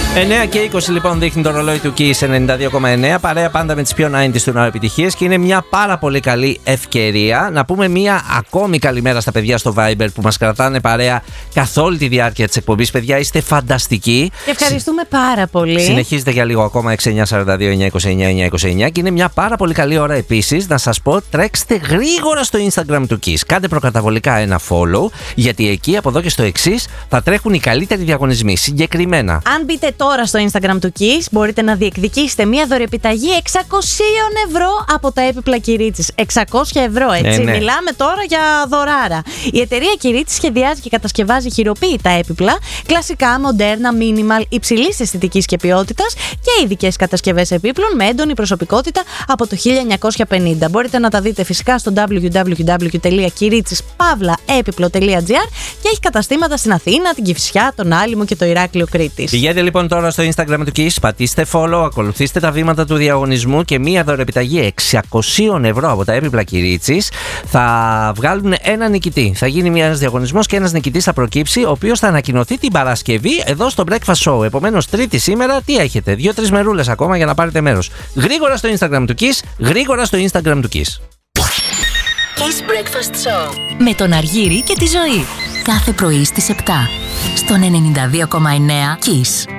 9 και 20 λοιπόν δείχνει το ρολόι του Kiss 92,9. Παρέα πάντα με τις πιο 90s του νέου επιτυχίες. Και είναι μια πάρα πολύ καλή ευκαιρία να πούμε μια ακόμη καλημέρα στα παιδιά στο Viber που μας κρατάνε παρέα καθ' όλη τη διάρκεια της εκπομπής. Παιδιά, είστε φανταστικοί. Και ευχαριστούμε πάρα πολύ. Συνεχίζετε για λίγο ακόμα 6942-929-929. Και είναι μια πάρα πολύ καλή ώρα επίσης να σας πω: τρέξτε γρήγορα στο Instagram του Kiss. Κάντε προκαταβολικά ένα follow, γιατί εκεί από εδώ και στο εξής θα τρέχουν οι καλύτεροι διαγωνισμοί. Συγκεκριμένα, αν μπείτε τώρα στο Instagram του Kiss, μπορείτε να διεκδικήσετε μια δωρεοπιταγή 600 ευρώ από τα έπιπλα Κυρίτσης. 600 ευρώ, έτσι. Ναι. Μιλάμε τώρα για δωράρα. Η εταιρεία Κυρίτσης σχεδιάζει και κατασκευάζει χειροποίητα έπιπλα, κλασικά, μοντέρνα, minimal, υψηλής αισθητικής και ποιότητας και ειδικές κατασκευές επίπλων με έντονη προσωπικότητα από το 1950. Μπορείτε να τα δείτε φυσικά στο www.kiritsis.pavlaepiplo.gr και έχει καταστήματα στην Αθήνα, την Κηφισιά, τον Άλυμο και το Ηράκλειο Κρήτης. Πηγαίνετε λοιπόν τώρα στο Instagram του Kiss, πατήστε follow, ακολουθήστε τα βήματα του διαγωνισμού και μία δωρεοπιταγή 600 ευρώ από τα έπιπλα Κυρίτσης. Θα βγάλουν ένα νικητή. Θα γίνει ένας διαγωνισμός και ένας νικητής θα προκύψει, ο οποίος θα ανακοινωθεί την Παρασκευή εδώ στο Breakfast Show. Επομένως, Τρίτη σήμερα, τι έχετε? 2-3 μερούλες ακόμα για να πάρετε μέρος. Γρήγορα στο Instagram του Kiss, γρήγορα στο Instagram του Kiss. Kiss Breakfast Show με τον Αργύρη και τη Ζωή. Κάθε πρωί στις 7 στον 92,9 Kiss.